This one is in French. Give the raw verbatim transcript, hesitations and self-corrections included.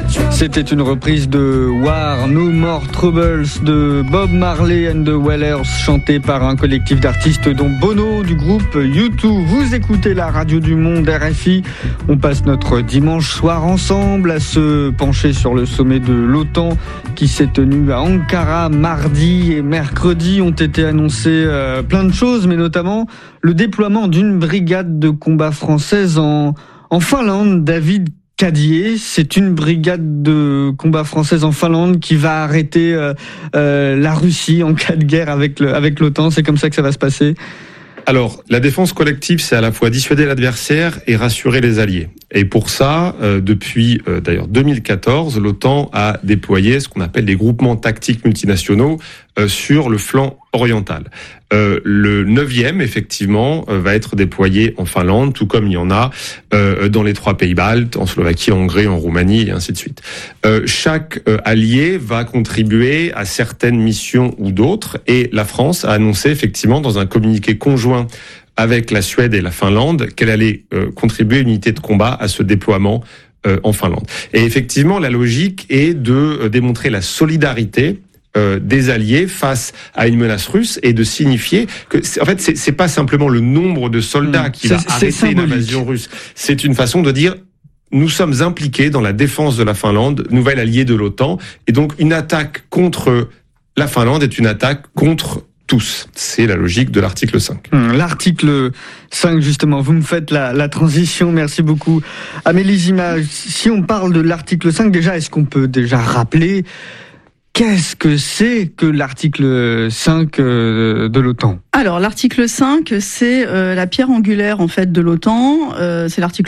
C'était une reprise de War No More Troubles de Bob Marley and the Wailers, chantée par un collectif d'artistes dont Bono du groupe U deux. Vous écoutez la radio du monde R F I. On passe notre dimanche soir ensemble à se pencher sur le sommet de l'OTAN qui s'est tenu à Ankara. Mardi et mercredi ont été annoncées euh, plein de choses, mais notamment le déploiement d'une brigade de combat française en, en Finlande. David Cadier, c'est une brigade de combat française en Finlande qui va arrêter euh, euh, la Russie en cas de guerre avec, le, avec l'OTAN. C'est comme ça que ça va se passer? Alors, la défense collective, c'est à la fois dissuader l'adversaire et rassurer les alliés. Et pour ça, euh, depuis euh, d'ailleurs deux mille quatorze, l'OTAN a déployé ce qu'on appelle des groupements tactiques multinationaux euh, sur le flanc oriental. Euh, le neuvième, effectivement, euh, va être déployé en Finlande, tout comme il y en a euh, dans les trois pays baltes, en Slovaquie, en Hongrie, en Roumanie, et ainsi de suite. Euh, chaque euh, allié va contribuer à certaines missions ou d'autres, et la France a annoncé, effectivement, dans un communiqué conjoint avec la Suède et la Finlande, qu'elle allait euh, contribuer à une unité de combat à ce déploiement euh, en Finlande. Et effectivement, la logique est de euh, démontrer la solidarité euh, des alliés face à une menace russe et de signifier que, en fait, c'est, c'est pas simplement le nombre de soldats mmh, qui va arrêter l'invasion russe. C'est une façon de dire: nous sommes impliqués dans la défense de la Finlande, nouvelle alliée de l'OTAN, et donc une attaque contre la Finlande est une attaque contre tous. C'est la logique de l'article cinq. L'article cinq, justement, vous me faites la, la transition, merci beaucoup. Amélie Zima, si on parle de l'article cinq, déjà, est-ce qu'on peut déjà rappeler qu'est-ce que c'est que l'article cinq de l'OTAN? Alors, l'article cinq, c'est euh, la pierre angulaire, en fait, de l'OTAN. Euh, c'est l'article